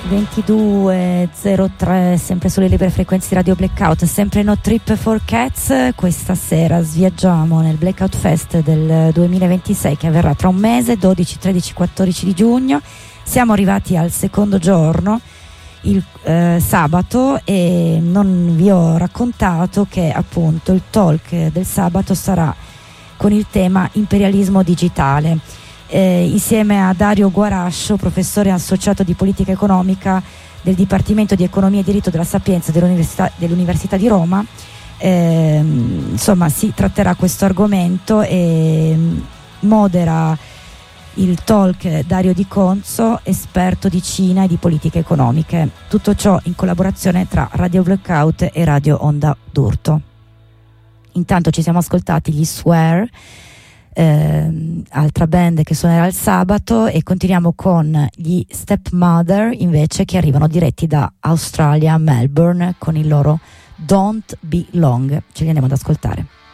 22.03, sempre sulle libere frequenze di Radio Blackout, sempre No Trip for Cats. Questa sera sviaggiamo nel Blackout Fest del 2026 che avverrà tra un mese, 12, 13, 14 di giugno. Siamo arrivati al secondo giorno, il sabato, e non vi ho raccontato che appunto il talk del sabato sarà con il tema imperialismo digitale. Insieme a Dario Guarascio, professore associato di politica economica del Dipartimento di Economia e Diritto della Sapienza dell'Università di Roma, insomma si tratterà questo argomento e modera il talk Dario Di Conzo, esperto di Cina e di politiche economiche. Tutto ciò in collaborazione tra Radio Blackout e Radio Onda d'Urto. Intanto ci siamo ascoltati gli Swear, altra band che suonerà il sabato, e continuiamo con gli Stepmother invece, che arrivano diretti da Australia, Melbourne, con il loro Don't Be Long. Ce li andiamo ad ascoltare.